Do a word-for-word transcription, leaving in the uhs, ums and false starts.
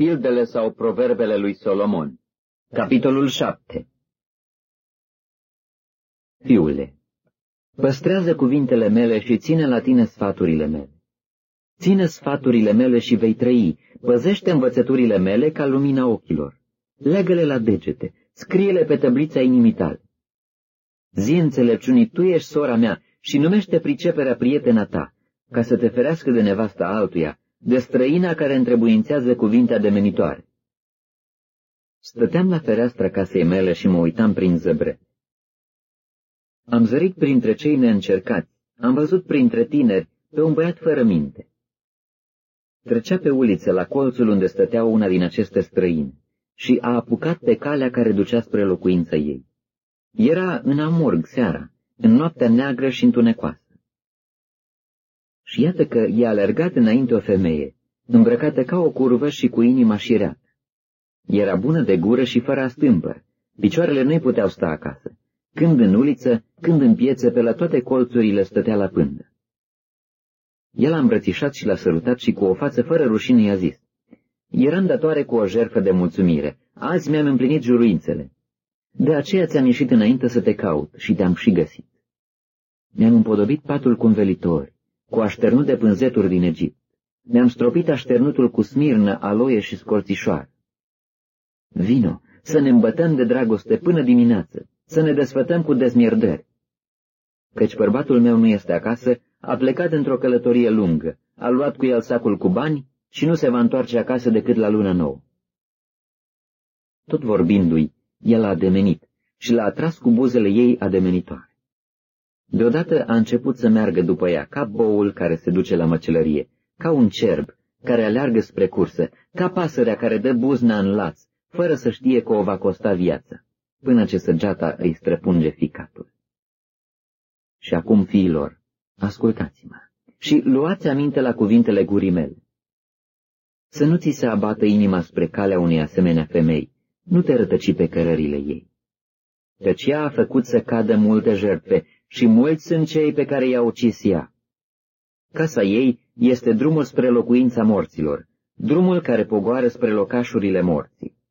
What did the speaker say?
Pildele sau proverbele lui Solomon. Capitolul șapte. Fiule, păstrează cuvintele mele și ține la tine sfaturile mele. Ține sfaturile mele și vei trăi, păzește învățăturile mele ca lumina ochilor. Leagă-le la degete, scrie-le pe tăblița inimii tale. Zi înțelepciunii, tu ești sora mea și numește priceperea prietena ta, ca să te ferească de nevasta altuia, de străina care întrebuințează cuvinte ademenitoare. Stăteam la fereastra casei mele și mă uitam prin zăbre. Am zărit printre cei neîncercați, am văzut printre tineri pe un băiat fără minte. Trecea pe uliță la colțul unde stătea una din aceste străini și a apucat pe calea care ducea spre locuința ei. Era în amurg seara, în noaptea neagră și întunecoasă. Și iată că i-a alergat înainte o femeie, îmbrăcată ca o curvă și cu inima șireată. Era bună de gură și fără astâmpăr, picioarele nu-i puteau sta acasă. Când în uliță, când în piețe, pe la toate colțurile stătea la pândă. El a îmbrățișat și l-a sărutat și cu o față fără rușine i-a zis: "Eram datoare cu o jertfă de mulțumire, azi mi-am împlinit juruințele. De aceea ți-am ieșit înainte să te caut și te-am și găsit. Mi-am împodobit patul cu învelitori, cu așternut de pânzeturi din Egipt. Mi-am stropit așternutul cu smirnă, aloie și scorțișoară. Vino, să ne îmbătăm de dragoste până dimineață, să ne desfătăm cu dezmierdări. Căci bărbatul meu nu este acasă, a plecat într-o călătorie lungă, a luat cu el sacul cu bani și nu se va întoarce acasă decât la luna nouă." Tot vorbindu-i, el a ademenit și l-a atras cu buzele ei ademenitoare. Deodată a început să meargă după ea, ca boul care se duce la măcelărie, ca un cerb care aleargă spre cursă, ca pasărea care dă buzna în laț, fără să știe că o va costa viața, până ce săgeata îi străpunge ficatul. Și acum, fiilor, ascultați-mă și luați aminte la cuvintele gurii mele. Să nu ți se abată inima spre calea unei asemenea femei, nu te rătăci pe cărările ei. Căci ea a făcut să cadă multe jertfe și mulți sunt cei pe care i-a ucis ea. Casa ei este drumul spre locuința morților, drumul care pogoară spre locașurile morții.